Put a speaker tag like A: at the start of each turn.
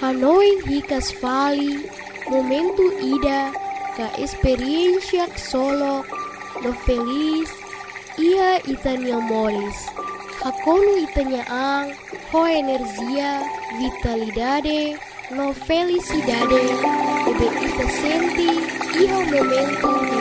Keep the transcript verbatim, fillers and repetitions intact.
A: Hanoi hikas fali, momento ida, ka experiencia solo, no feliz, ia itanya moris. Hakono itanya ang, ho energia, vitalidade, no felicidade, ebe ita senti, iho momento de